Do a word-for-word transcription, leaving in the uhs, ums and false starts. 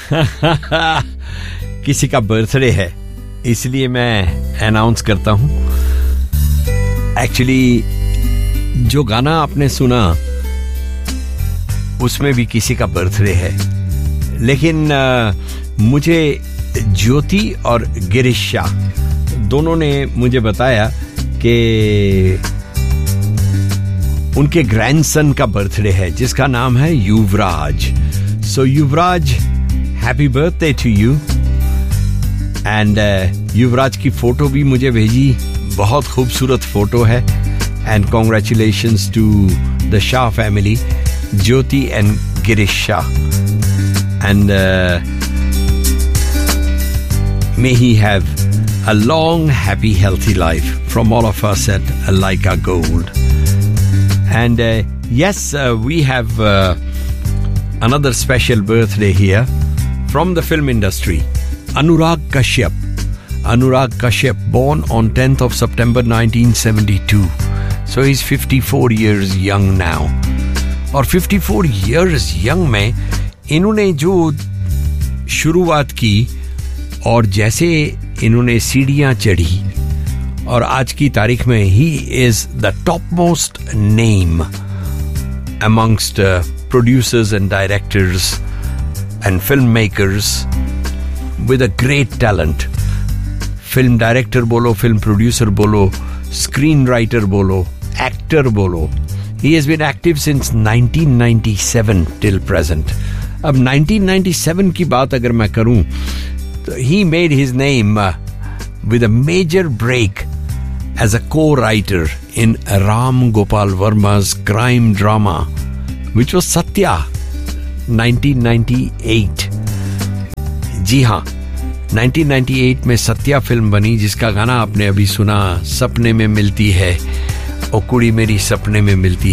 किसी का बर्थडे है, इसलिए मैं अनाउंस करता हूं. एक्चुअली जो गाना आपने सुना उसमें भी किसी का बर्थडे है, लेकिन आ, मुझे ज्योति और गिरीश शाह दोनों ने मुझे बताया कि उनके ग्रैंडसन का बर्थडे है जिसका नाम है युवराज. सो युवराज, happy birthday to you. And युवराज की फोटो भी मुझे भेजी, बहुत खूबसूरत फोटो है. And congratulations to the Shah family, Jyoti and Girish Shah. And may he have a long, happy, healthy life from all of us at Leica Gold. And uh, yes, uh, we have uh, another special birthday here from the film industry. Anurag Kashyap. Anurag Kashyap, born on tenth of September nineteen seventy-two. So he's fifty-four years young now. और fifty-four years young में इन्होंने जो शुरुआत की और जैसे इन्होंने सीढ़ियां चढ़ी, और आज की तारीख में he is the top most name amongst producers and directors and film makers with a great talent. Film director बोलो, फिल्म प्रोड्यूसर बोलो, स्क्रीन राइटर बोलो, एक्टर बोलो. He has been active since nineteen ninety-seven till present. अब nineteen ninety-seven की बात अगर मैं करूं, he made his name uh, with a major break as a co-writer in Ram Gopal Verma's crime drama, which was Satya, nineteen ninety-eight. जी हाँ, nineteen ninety-eight में Satya film बनी जिसका गाना आपने अभी सुना, सपने में मिलती है ओ कुड़ी मेरी सपने में मिलती